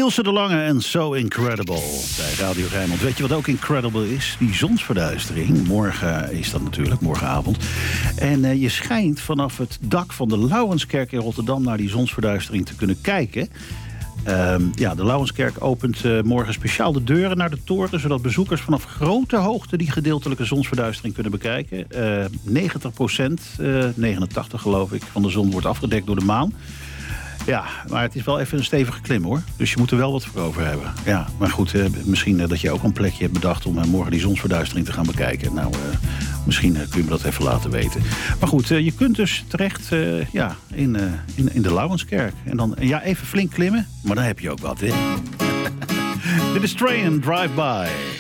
Ilse de Lange en So Incredible bij Radio Rijnmond. Weet je wat ook incredible is? Die zonsverduistering. Morgen is dat natuurlijk, morgenavond. En je schijnt vanaf het dak van de Lauwenskerk in Rotterdam naar die zonsverduistering te kunnen kijken. De Lauwenskerk opent morgen speciaal de deuren naar de toren, zodat bezoekers vanaf grote hoogte die gedeeltelijke zonsverduistering kunnen bekijken. 90%, 89 geloof ik, van de zon wordt afgedekt door de maan. Ja, maar het is wel even een stevige klim, hoor. Dus je moet er wel wat voor over hebben. Ja, maar goed, misschien dat je ook een plekje hebt bedacht om morgen die zonsverduistering te gaan bekijken. Nou, misschien kun je me dat even laten weten. Maar goed, je kunt dus terecht in de Lauwenskerk. En dan even flink klimmen, maar dan heb je ook wat, hè. Dit is Train Drive By.